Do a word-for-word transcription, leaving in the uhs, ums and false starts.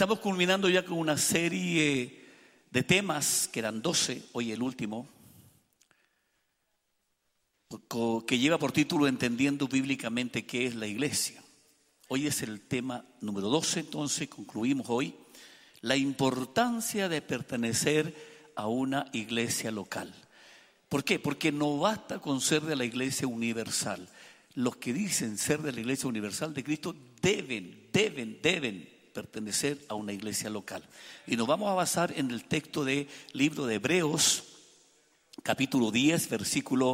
Estamos culminando ya con una serie de temas, que eran doce, hoy el último, que lleva por título Entendiendo bíblicamente qué es la iglesia. Hoy es el tema número doce, entonces concluimos hoy la importancia de pertenecer a una iglesia local. ¿Por qué? Porque no basta con ser de la iglesia universal. Los que dicen ser de la iglesia universal de Cristo deben, deben, deben pertenecer a una iglesia local. Y nos vamos a basar en el texto del libro de Hebreos, capítulo diez, versículo